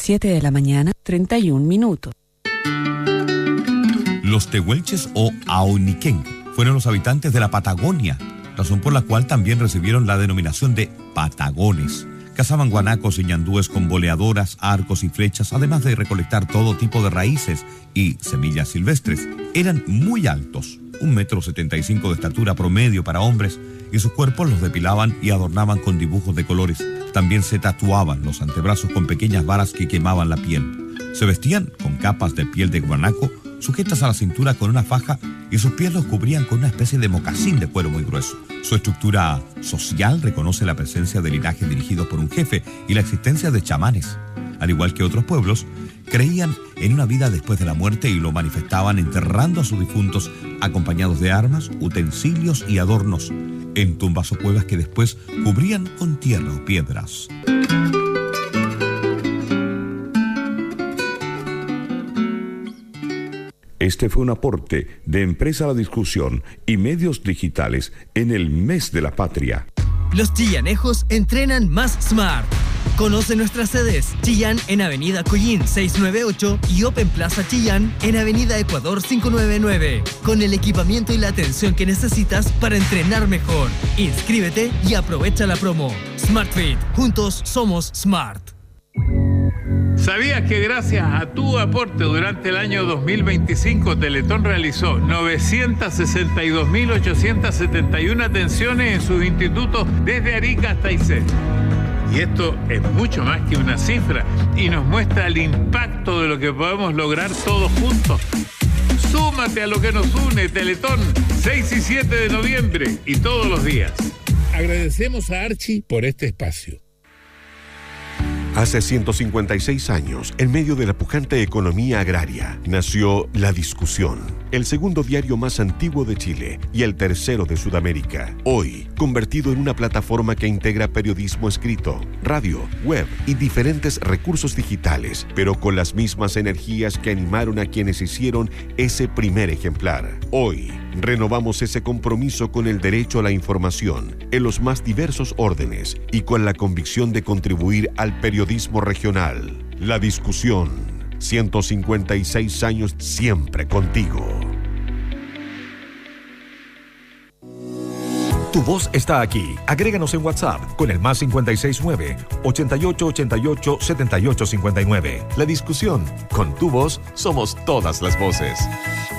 7 de la mañana, 31 minutos. Los tehuelches o aoniquén fueron los habitantes de la Patagonia, razón por la cual también recibieron la denominación de patagones. Cazaban guanacos y ñandúes con boleadoras, arcos y flechas, además de recolectar todo tipo de raíces y semillas silvestres. Eran muy altos, 1,75 m de estatura promedio para hombres, y sus cuerpos los depilaban y adornaban con dibujos de colores. También se tatuaban los antebrazos con pequeñas varas que quemaban la piel. Se vestían con capas de piel de guanaco, sujetas a la cintura con una faja, y sus pies los cubrían con una especie de mocasín de cuero muy grueso. Su estructura social reconoce la presencia de linajes dirigidos por un jefe y la existencia de chamanes. Al igual que otros pueblos, creían en una vida después de la muerte y lo manifestaban enterrando a sus difuntos acompañados de armas, utensilios y adornos en tumbas o cuevas que después cubrían con tierra o piedras. Este fue un aporte de Empresa La Discusión y Medios Digitales en el Mes de la Patria. Los chillanejos entrenan más smart. Conoce nuestras sedes: Chillán en Avenida Collín 698 y Open Plaza Chillán en Avenida Ecuador 599, con el equipamiento y la atención que necesitas para entrenar mejor. Inscríbete y aprovecha la promo. SmartFit, juntos somos smart. ¿Sabías que gracias a tu aporte durante el año 2025 Teletón realizó 962.871 atenciones en sus institutos desde Arica hasta Aysén? Y esto es mucho más que una cifra y nos muestra el impacto de lo que podemos lograr todos juntos. Súmate a lo que nos une, Teletón, 6 y 7 de noviembre y todos los días. Agradecemos a Archie por este espacio. Hace 156 años, en medio de la pujante economía agraria, nació La Discusión, el segundo diario más antiguo de Chile y el tercero de Sudamérica. Hoy, convertido en una plataforma que integra periodismo escrito, radio, web y diferentes recursos digitales, pero con las mismas energías que animaron a quienes hicieron ese primer ejemplar. Hoy, renovamos ese compromiso con el derecho a la información en los más diversos órdenes y con la convicción de contribuir al periodismo regional. La Discusión, 156 años siempre contigo. Tu voz está aquí. Agréganos en WhatsApp con el +569 8888 7859. La Discusión. Con tu voz somos todas las voces.